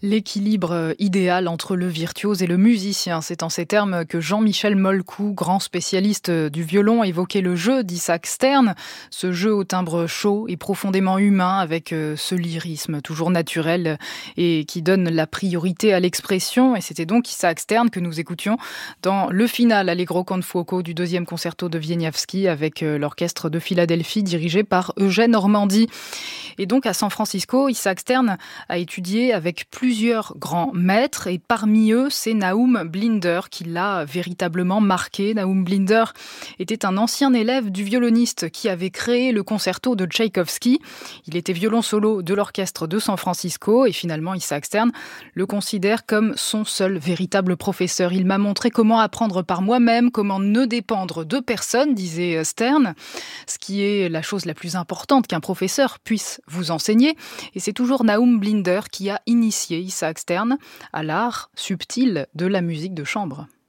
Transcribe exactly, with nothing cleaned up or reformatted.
L'équilibre idéal entre le virtuose et le musicien, c'est en ces termes que Jean-Michel Molcou, grand spécialiste du violon, évoquait le jeu d'Isaac Stern, ce jeu au timbre chaud et profondément humain avec ce lyrisme toujours naturel et qui donne la priorité à l'expression. Et c'était donc Isaac Stern que nous écoutions dans le final Allegro con fuoco du deuxième concerto de Wieniawski avec l'orchestre de Philadelphie dirigé par Eugène Ormandy. Et donc à San Francisco, Isaac Stern a étudié avec plusieurs grands maîtres et parmi eux, c'est Naum Blinder qui l'a véritablement marqué. Naum Blinder était un ancien élève du violoniste qui avait créé le concerto de Tchaïkovski. Il était violon solo de l'orchestre de San Francisco et finalement Isaac Stern le considère comme son seul véritable professeur. Il m'a montré comment apprendre par moi-même, comment ne dépendre de personne, disait Stern, ce qui est la chose la plus importante qu'un professeur puisse vous enseigner. Et c'est toujours Naum Blinder qui a initié Isaac Stern à l'art subtil de la musique de chambre.